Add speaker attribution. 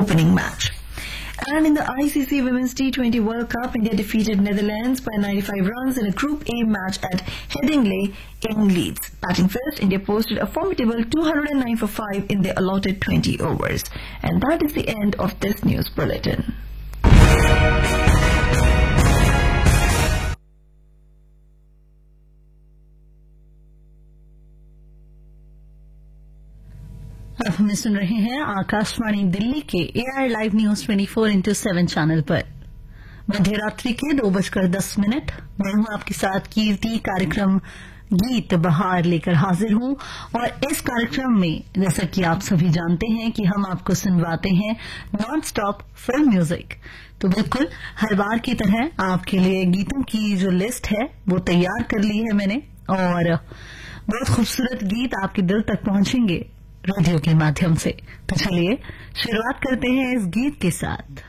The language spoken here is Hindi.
Speaker 1: opening match. And in the ICC Women's T20 World Cup, India defeated Netherlands by 95 runs in a Group A match at Headingley in Leeds. Batting first, India posted a formidable 209 for 5 in the allotted 20 overs. And that is the end of this news bulletin.
Speaker 2: अब हमें सुन रहे हैं आकाशवाणी दिल्ली के एआर लाइव न्यूज 24/7 चैनल पर। मध्य रात्रि के 2:10 मैं हूं आपके साथ कीर्ति। कार्यक्रम गीत बहार लेकर हाजिर हूं और इस कार्यक्रम में जैसा कि आप सभी जानते हैं कि हम आपको सुनवाते हैं नॉन स्टॉप फिल्म म्यूजिक। तो बिल्कुल हर बार की तरह आपके लिए गीतों की जो लिस्ट है वो तैयार कर ली है मैंने और बहुत खूबसूरत गीत आपके दिल तक पहुंचेंगे रेडियो के माध्यम से। तो चलिए शुरुआत करते हैं इस गीत के साथ।